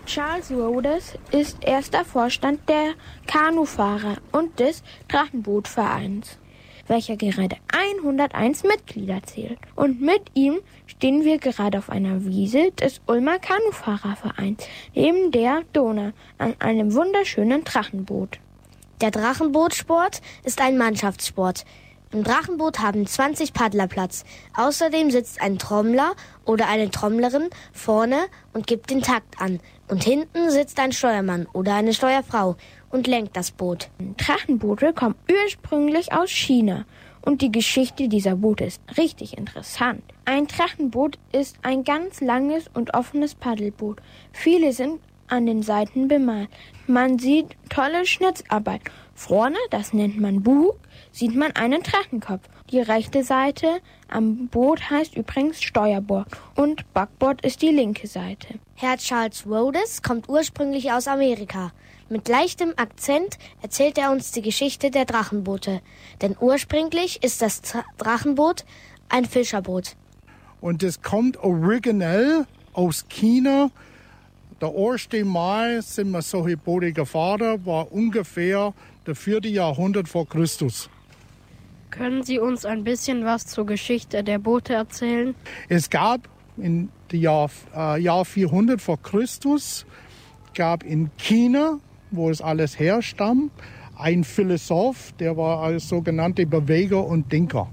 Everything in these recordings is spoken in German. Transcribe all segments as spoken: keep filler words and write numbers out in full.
Charles Rhodes ist erster Vorstand der Kanufahrer und des Drachenbootvereins, welcher gerade hunderteins Mitglieder zählt. Und mit ihm stehen wir gerade auf einer Wiese des Ulmer Kanufahrervereins, neben der Donau, an einem wunderschönen Drachenboot. Der Drachenbootsport ist ein Mannschaftssport. Im Drachenboot haben zwanzig Paddler Platz. Außerdem sitzt ein Trommler oder eine Trommlerin vorne und gibt den Takt an. Und hinten sitzt ein Steuermann oder eine Steuerfrau und lenkt das Boot. Drachenboote kommen ursprünglich aus China. Und die Geschichte dieser Boote ist richtig interessant. Ein Drachenboot ist ein ganz langes und offenes Paddelboot. Viele sind an den Seiten bemalt. Man sieht tolle Schnitzarbeit. Vorne, das nennt man Bug, sieht man einen Drachenkopf. Die rechte Seite am Boot heißt übrigens Steuerbord und Backbord ist die linke Seite. Herr Charles Rhodes kommt ursprünglich aus Amerika. Mit leichtem Akzent erzählt er uns die Geschichte der Drachenboote. Denn ursprünglich ist das Drachenboot ein Fischerboot. Und das kommt originell aus China. Der erste Mal sind wir solche Boote gefahren, war ungefähr der vierte Jahrhundert vor Christus. Können Sie uns ein bisschen was zur Geschichte der Boote erzählen? Es gab im Jahr, äh, Jahr vierhundert vor Christus, gab in China, wo es alles herstammt, ein Philosoph, der war als sogenannter Beweger und Denker.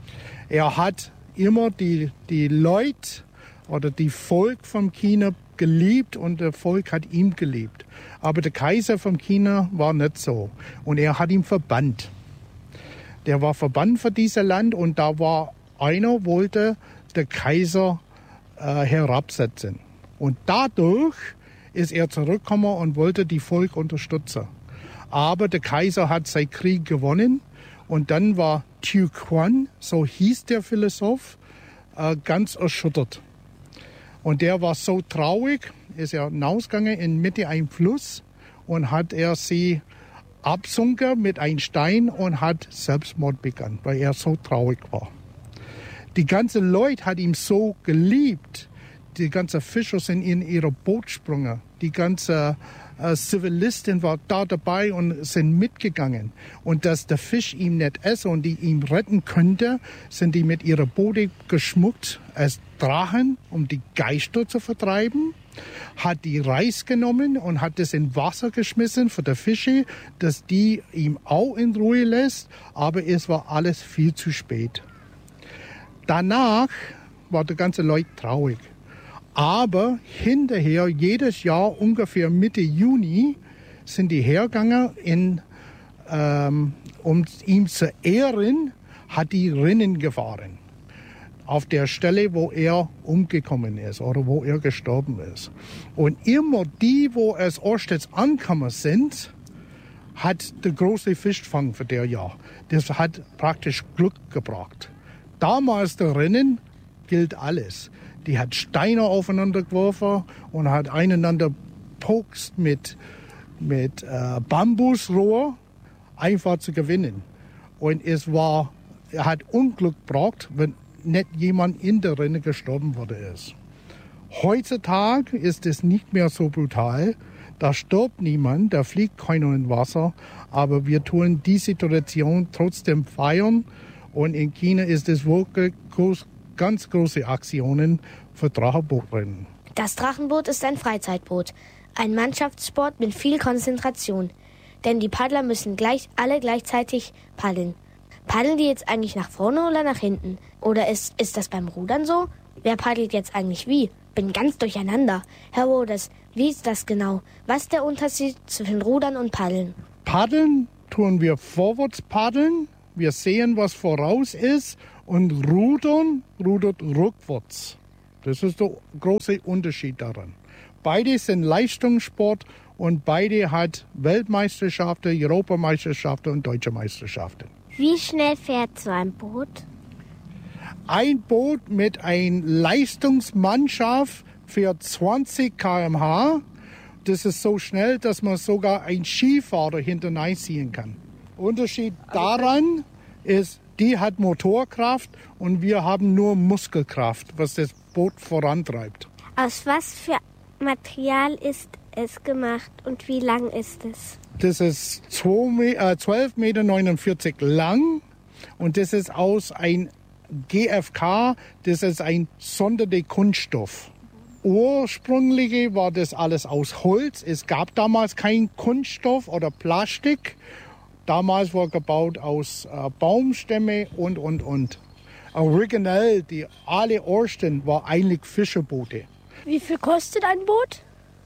Er hat immer die, die Leute oder die Volk von China geliebt und das Volk hat ihn geliebt. Aber der Kaiser von China war nicht so und er hat ihn verbannt. Der war verbannt für dieses Land und da war einer, wollte der Kaiser äh, herabsetzen. Und dadurch ist er zurückgekommen und wollte die Volk unterstützen. Aber der Kaiser hat seinen Krieg gewonnen und dann war Thieu Quan, so hieß der Philosoph, äh, ganz erschüttert. Und der war so traurig, ist er hinausgegangen in Mitte ein Fluss und hat er sie absunken mit einem Stein und hat Selbstmord begangen, weil er so traurig war. Die ganze Leute hat ihn so geliebt. Die ganzen Fischer sind in ihre Boot gesprungen. Die ganze äh, Zivilisten war da dabei und sind mitgegangen. Und dass der Fisch ihm nicht essen und die ihn retten könnte, sind die mit ihren Boote geschmuckt als Drachen, um die Geister zu vertreiben. Hat die Reis genommen und hat es in Wasser geschmissen für die Fische, dass die ihm auch in Ruhe lässt. Aber es war alles viel zu spät. Danach war die ganze Leute traurig. Aber hinterher, jedes Jahr ungefähr Mitte Juni, sind die hergegangen, in, ähm, um ihn zu ehren, hat die Rennen gefahren. Auf der Stelle, wo er umgekommen ist oder wo er gestorben ist. Und immer die, wo als erstes angekommen sind, hat der große Fischfang für das Jahr. Das hat praktisch Glück gebracht. Damals der Rennen gilt alles. Die hat Steine aufeinander geworfen und hat einander pokst mit, mit äh, Bambusrohr, einfach zu gewinnen. Und es war, er hat Unglück gebracht, wenn nicht jemand in der Renne gestorben wurde ist. Heutzutage ist es nicht mehr so brutal. Da stirbt niemand, da fliegt keiner in Wasser. Aber wir tun die Situation trotzdem feiern. Und in China ist es wirklich groß, ganz große Aktionen für Drachenbootrennen. Das Drachenboot ist ein Freizeitboot. Ein Mannschaftssport mit viel Konzentration. Denn die Paddler müssen gleich, alle gleichzeitig paddeln. Paddeln die jetzt eigentlich nach vorne oder nach hinten? Oder ist, ist das beim Rudern so? Wer paddelt jetzt eigentlich wie? Bin ganz durcheinander. Herr Rhodes, wie ist das genau? Was ist der Unterschied zwischen Rudern und Paddeln? Paddeln tun wir vorwärts paddeln. Wir sehen, was voraus ist. Und Rudern rudert rückwärts. Das ist der große Unterschied daran. Beide sind Leistungssport und beide hat Weltmeisterschaften, Europameisterschaften und Deutsche Meisterschaften. Wie schnell fährt so ein Boot? Ein Boot mit einer Leistungsmannschaft fährt zwanzig Kilometer pro Stunde. Das ist so schnell, dass man sogar einen Skifahrer hinterherziehen kann. Unterschied daran ist, die hat Motorkraft und wir haben nur Muskelkraft, was das Boot vorantreibt. Aus was für Material ist es gemacht und wie lang ist es? Das ist zwölf Meter neunundvierzig lang und das ist aus ein G F K, das ist ein sonderter Kunststoff. Ursprünglich war das alles aus Holz. Es gab damals kein Kunststoff oder Plastik. Damals war gebaut aus äh, Baumstämme und, und, und. Originell, die alle ersten war eigentlich Fischerboote. Wie viel kostet ein Boot?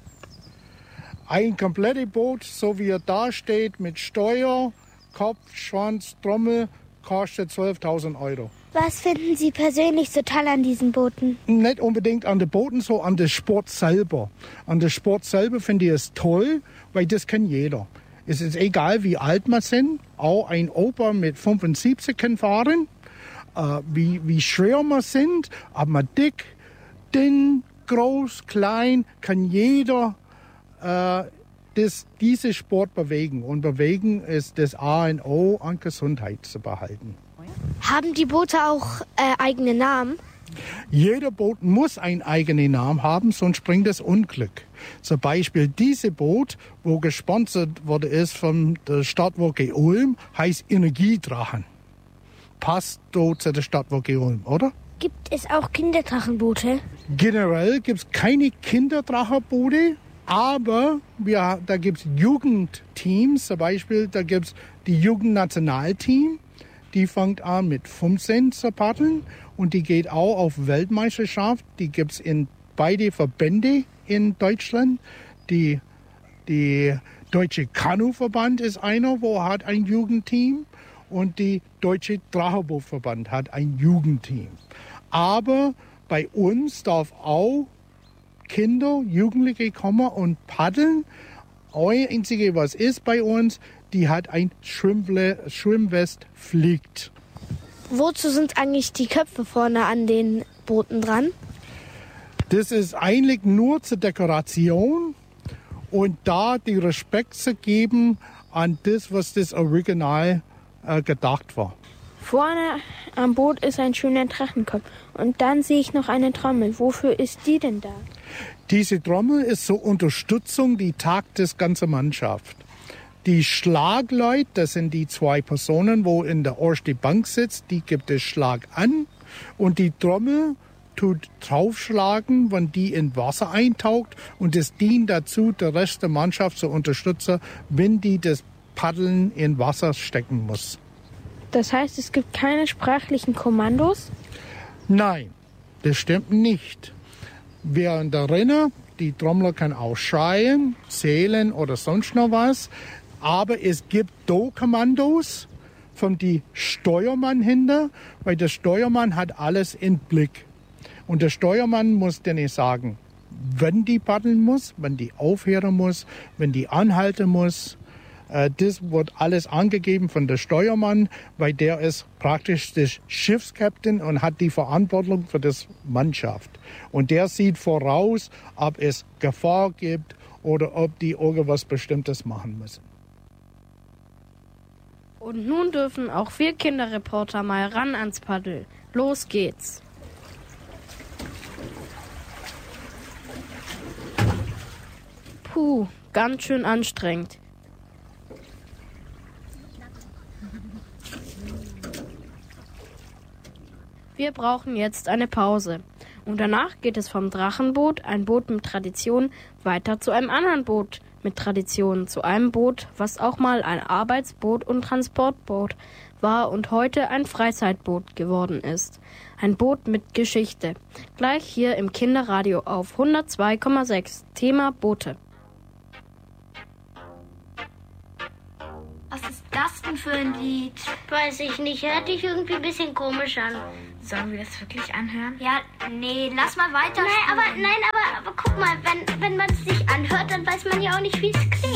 Ein komplettes Boot, so wie er da steht, mit Steuer, Kopf, Schwanz, Trommel, kostet zwölftausend Euro. Was finden Sie persönlich so toll an diesen Booten? Nicht unbedingt an den Booten, so an den Sport selber. An den Sport selber finde ich es toll, weil das kann jeder. Es ist egal, wie alt wir sind. Auch ein Opa mit fünfundsiebzig kann fahren. Äh, wie, wie schwer wir sind, aber man dick, dünn, groß, klein, kann jeder äh, das, diese Sport bewegen. Und bewegen ist das A und O, an Gesundheit zu behalten. Haben die Boote auch äh, eigene Namen? Jeder Boot muss einen eigenen Namen haben, sonst bringt es Unglück. Zum Beispiel dieses Boot, wo gesponsert wurde ist von der Stadtwerke Ulm, heißt Energiedrachen. Passt dort zu der Stadtwerke Ulm, oder? Gibt es auch Kinderdrachenboote? Generell gibt es keine Kinderdrachenboote, aber wir, da gibt es Jugendteams. Zum Beispiel, da gibt es die Jugendnationalteam. Die fängt an mit fünfzehn zu paddeln und die geht auch auf Weltmeisterschaft. Die gibt es in beide Verbände in Deutschland. Die, die Deutsche Kanuverband ist einer, wo hat ein Jugendteam. Und die Deutsche Drachenbootverband hat ein Jugendteam. Aber bei uns darf auch Kinder, Jugendliche kommen und paddeln. Das Einzige, was ist bei uns, die hat ein Schwimmble- Schwimmwest fliegt. Wozu sind eigentlich die Köpfe vorne an den Booten dran? Das ist eigentlich nur zur Dekoration und da die Respekt zu geben an das, was das Original äh, gedacht war. Vorne am Boot ist ein schöner Drachenkopf und dann sehe ich noch eine Trommel. Wofür ist die denn da? Diese Trommel ist zur Unterstützung, die tagt das ganze Mannschaft. Die Schlagleute, das sind die zwei Personen, wo in der ersten Bank sitzt, die gibt es Schlag an und die Trommel tut draufschlagen, wenn die in Wasser eintaucht und es dient dazu, der Rest der Mannschaft zu unterstützen, wenn die das Paddeln in Wasser stecken muss. Das heißt, es gibt keine sprachlichen Kommandos? Nein, das stimmt nicht. Während der Rennen, die Trommler kann auch schreien, zählen oder sonst noch was. Aber es gibt da Kommandos von die Steuermann hinter, weil der Steuermann hat alles im Blick. Und der Steuermann muss dann sagen, wenn die paddeln muss, wenn die aufhören muss, wenn die anhalten muss. Das wird alles angegeben von der Steuermann, weil der ist praktisch der Schiffskapitän und hat die Verantwortung für das Mannschaft. Und der sieht voraus, ob es Gefahr gibt oder ob die irgendwas Bestimmtes machen müssen. Und nun dürfen auch wir Kinderreporter mal ran ans Paddel. Los geht's. Puh, ganz schön anstrengend. Wir brauchen jetzt eine Pause. Und danach geht es vom Drachenboot, ein Boot mit Tradition, weiter zu einem anderen Boot mit Tradition, zu einem Boot, was auch mal ein Arbeitsboot und Transportboot war und heute ein Freizeitboot geworden ist. Ein Boot mit Geschichte. Gleich hier im Kinderradio auf hundertzwei Komma sechs. Thema Boote. Was ist das denn für ein Lied? Weiß ich nicht, hört dich irgendwie ein bisschen komisch an. Sollen wir das wirklich anhören? Ja, nee, lass mal weiter. Nein, aber, nein, aber, aber guck mal, wenn, wenn man es sich anhört, dann weiß man ja auch nicht, wie es klingt.